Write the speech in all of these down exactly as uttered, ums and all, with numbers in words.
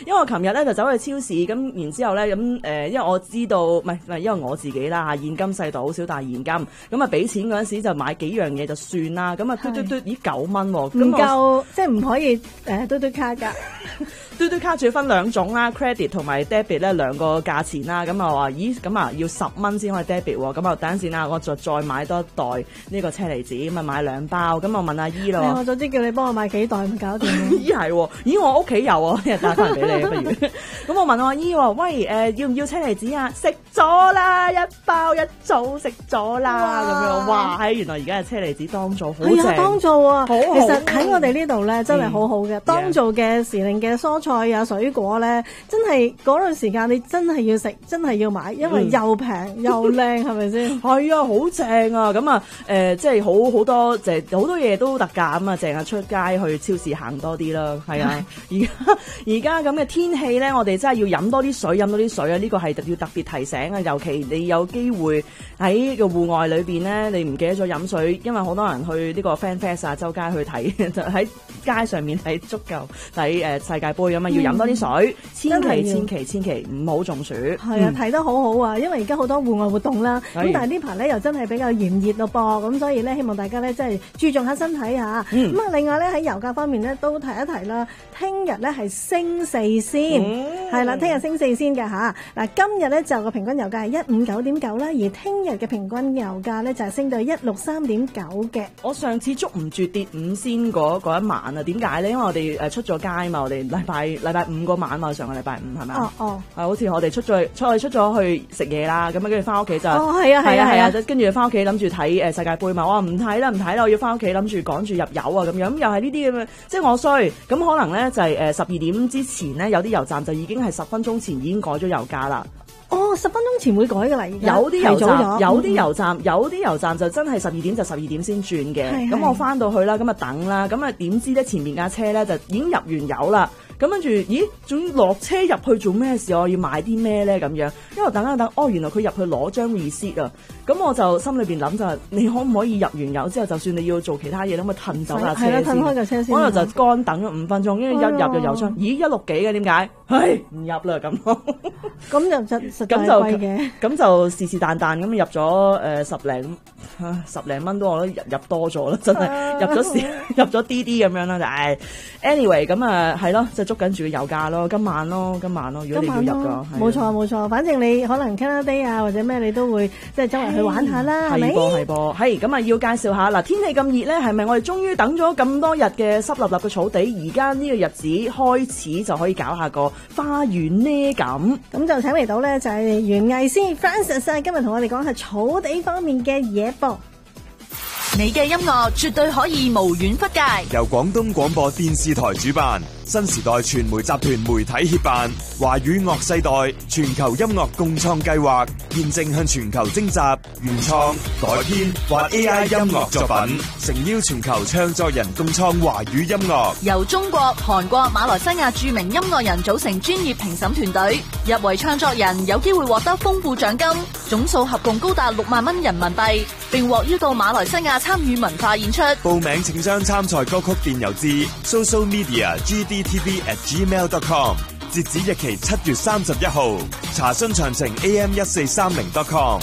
因為我琴日咧就走去超市，咁然之後咧咁誒，因為我知道唔係唔係，因為我自己啦嚇，現金世道好少帶現金，咁啊俾錢嗰陣時就買幾樣嘢就算啦，咁啊嘟嘟嘟咦九蚊喎， 唔夠即係唔可以誒嘟嘟卡㗎。 嘟嘟卡仲要分兩種啦 ，credit 同埋 debit 咧兩個價錢啦，咁啊話咦咁啊要十蚊先可以 debit 喎，咁啊等陣先啦，我就再買多一袋呢個車厘子，咁啊買兩包，咁我問阿姨咯， 我早知叫你幫我買幾袋咪搞掂。 咦係喎，咦我屋企有啊，一日帶翻嚟俾你不如，咁我問我阿姨喎，喂誒、呃、要唔要車厘子啊？食咗啦，一包一組食咗啦，咁樣哇，喺原來而家嘅車厘子當造好正， 係啊當造啊， 好好其實喺我哋呢度咧真係好好嘅，當造嘅時令嘅蔬菜啊水果咧，真係嗰段時間你真係要食，真係要買，因為又平、嗯、又靚，係咪先？ 係啊，好正啊！咁啊，誒、呃，即係好好多，即係好多嘢都特價咁啊，淨係出街去超市行多啲啦。係啊，而家而家咁嘅天氣咧，我哋真係要飲多啲水，飲多啲水啊！呢、這個係要特別提醒啊，尤其你有機會喺個戶外裏邊咧，你唔記得咗飲水，因為好多人去呢個 fan fest 啊，周街去睇，就喺街上面睇足夠睇誒世界盃啊嘛，要飲多啲水，千祈千祈千祈唔好中暑。 係啊，睇得好好啊，因為而家好多戶外活動啦，咁但係呢排咧又真係比較炎熱咯噃，咁所以咧希望大家咧真係注重下身體嚇。咁啊，另外咧喺油價方面咧都提一提啦，聽日咧係升四仙，係啦，聽日升四仙嘅嚇。嗱，今日咧就個平均油價係一五九點九啦，而聽日嘅平均油價咧就係升到一六三點九嘅。 我上次捉唔住跌五仙嗰嗰一晚啊，點解咧？因為我哋誒出咗街嘛，我哋禮拜禮拜五個晚嘛，上個禮拜五係咪？ 哦哦， 係好似我哋出咗去出去出咗去食嘢啦，咁啊跟住翻屋企就哦係啊係啊係啊， 跟住翻屋企諗住睇誒世界盃嘛，我話唔睇啦唔睇啦，我要翻屋企諗住趕住入油啊咁樣，咁又係呢啲咁嘅，即係我衰，咁可能咧就係誒十二點之前咧有啲油站就已經係十分鐘前已經改咗油價啦。 哦，十分鐘前會改㗎啦，而家有啲油站，有啲油站， 嗯、 有啲油站就真係十二點就十二點先轉嘅。咁我翻到去啦，咁啊等啦，咁啊點知咧前面架車咧就已經入完油啦。咁跟住，咦？仲要落車入去做咩事？我要買啲咩咧？咁樣，因為等一等，哦，原來佢入去攞張 receipt 啊！咁我就心裏邊諗就係，你可唔可以入完油之後，就算你要做其他嘢，咁咪褪走架車先？ 褪開架車先。 可能就乾等咗五分鐘，因為一入就油槍，咦？一六幾嘅點解？唉，唔入啦咁。 咁就實實在貴嘅。 咁就是是但但咁入咗誒十零十零蚊都我都入入多咗啦，真係入咗少入咗啲啲咁樣啦，就唉 anyway 咁啊係咯，就捉緊住個油價咯，今晚咯，今晚咯，如果你要入嘅， 冇錯冇錯，反正你可能 Canada Day 啊或者咩你都會即係周圍去玩下啦，係咪？ 係噃係噃，係咁啊要介紹下嗱，天氣咁熱咧，係咪我哋終於等咗咁多日嘅濕立立嘅草地，而家呢個日子開始就可以搞下個花園呢咁？ 咁就請嚟到咧就係園藝師 Francis 今日同我哋講下草地方面嘅嘢噃。 你嘅音樂絕對可以無遠弗屆， 由廣東廣播電視台主辦，新時代傳媒集團媒體協辦，華語樂世代全球音樂共創計劃，現正向全球徵集原創、改編或 A I 音樂作品，誠邀全球唱作人共創華語音樂。 由中國、韓國、馬來西亞著名音樂人組成專業評審團隊，入圍創作人有機會獲得豐富獎金，總數合共高達六萬蚊人民幣，並獲邀到馬來西亞參與文化演出。 報名請將參賽歌曲電郵至 social media g d t v at gmail dot com， 截止日期七月三十一號。查詢詳情 a m 一四三零 dot com。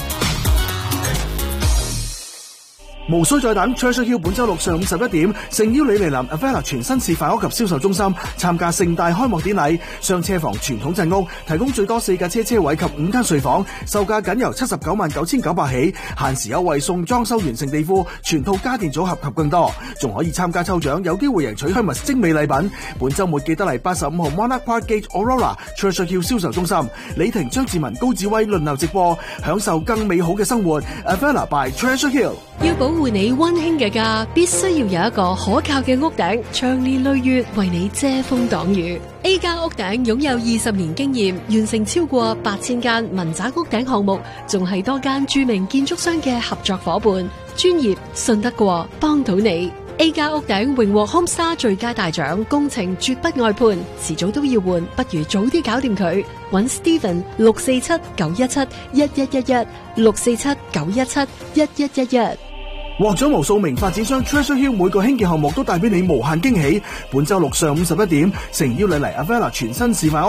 無需再等 Treasure Hill 本周六上午十一點，誠邀你嚟臨 Avella 全新示範屋及銷售中心參加盛大開幕典禮。雙車房傳統鎮屋提供最多四架車車位及五間睡房，售價僅由七十九萬九千九百起，限時優惠送裝修完成地庫、全套家電組合及更多，仲可以參加抽獎，有機會贏取香蜜精美禮品。本周末記得嚟八十五號 Monarch Park Gate Aurora Treasure Hill 銷售中心，李婷、張志文、高志威輪流直播，享受更美好嘅生活。Avella by Treasure Hill。 要保護你溫馨嘅家，必須要有一個可靠嘅屋頂，長年累月為你遮風擋雨。A 加屋頂擁有二十年經驗，完成超過八千間民宅屋頂項目，仲係多間著名建築商嘅合作夥伴，專業信得過，幫到你。A 加屋頂榮獲 Homestar 最佳大獎，工程絕不外判，遲早都要換，不如早啲搞掂佢。搵 Steven 六四七九一七一一一一六四七九一七一一一一。 獲獎無數名發展商 Treasure Hill 每個興建項目都帶俾你無限驚喜。本周六上午十一點，誠邀你嚟 Avella 全新示範